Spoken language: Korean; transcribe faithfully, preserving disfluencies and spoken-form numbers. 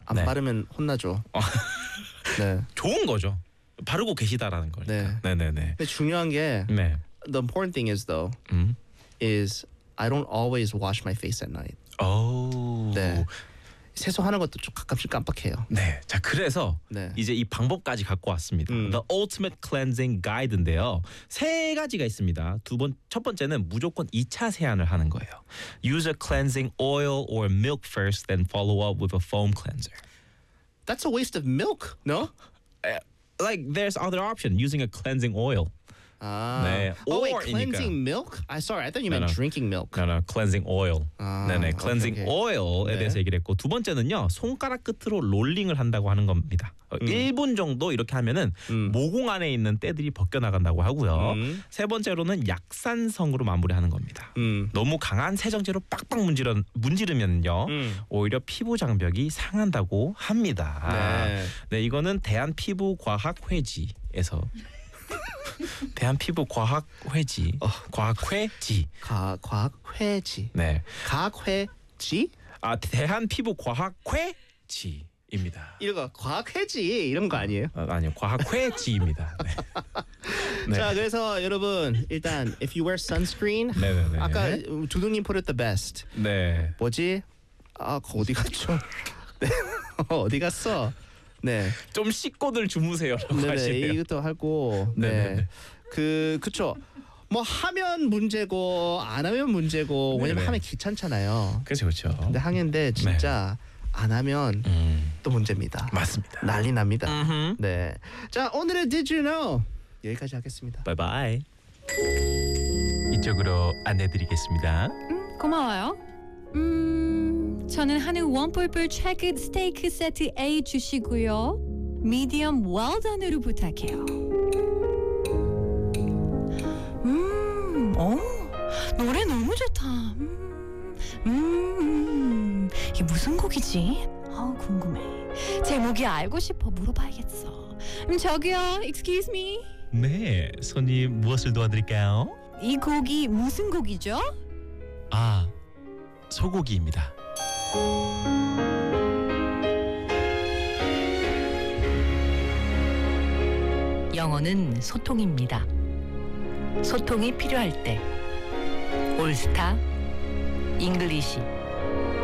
안 네. 바르면 혼나죠. 네. 좋은 거죠. 바르고 계시다라는 거니까. 네. 네네네. 근데 중요한 게 네. the important thing is though 음. is I don't always wash my face at night. 오. 네. 세수하는 것도 좀 가끔씩 깜빡해요. 네. 자, 그래서 네. 이제 이 방법까지 갖고 왔습니다. 음. The Ultimate Cleansing Guide인데요. 세 가지가 있습니다. 두 번, 첫 번째는 무조건 이 차 세안을 하는 거예요. Use a cleansing oil or milk first, then follow up with a foam cleanser. That's a waste of milk, no? Like there's other option, using a cleansing oil. 아. 네. Oh wait, or이니까. cleansing milk? I sorry, I thought you No, meant no. drinking milk. No, no, cleansing oil. 아, 네네, cleansing 오케이, 오케이. oil에 네. 대해서 얘기를 했고 두 번째는요, 손가락 끝으로 롤링을 한다고 하는 겁니다. 어, 음. 일 분 정도 이렇게 하면은 음. 모공 안에 있는 때들이 벗겨 나간다고 하고요. 음. 세 번째로는 약산성으로 마무리하는 겁니다. 음. 너무 강한 세정제로 빡빡 문지르, 문지르면요, 음. 오히려 피부 장벽이 상한다고 합니다. 네. 네, 이거는 대한 피부 과학 회지에서 대한 피부 과학 회지, 어. 과학 회지. 가 과학 회지. 네. 과학 회지? 아, 대한 피부 과학 회지입니다. 이거 과학 회지 이런 거 아니에요? 아, 아니요, 과학 회지입니다. 네. 네. 자, 그래서 여러분 일단 if you wear sunscreen, 네네네. 아까 두둥님 put it the best. 네. 뭐지? 아, 그 어디 갔죠? 네. 어디 갔어? 네. 좀 씻고들 주무세요라고 네네. 하시네요. 이것도 하고. 네. 네네네. 그 그쵸. 뭐 하면 문제고 안 하면 문제고 왜냐면 네네. 하면 귀찮잖아요. 그렇죠, 그렇죠. 근데 하는데 진짜 안 하면 음, 또 문제입니다. 맞습니다. 난리 납니다. 음흠. 네. 자, 오늘의 Did You Know 여기까지 하겠습니다. 바이바이. 이쪽으로 안내드리겠습니다. 고마워요. 음, 저는 한우 원뿔뿔 체크 스테이크 세트 A 주시고요. 미디엄 웰던으로 부탁해요. 음, 오, 노래 너무 좋다. 음, 음, 이게 무슨 곡이지? 아, 궁금해. 제목이 알고 싶어 물어봐야겠어. 음, 저기요, excuse me. 네, 손님 무엇을 도와드릴까요? 이 곡이 무슨 곡이죠? 아, 소고기입니다. 영어는 소통입니다. 소통이 필요할 때 올스타 잉글리시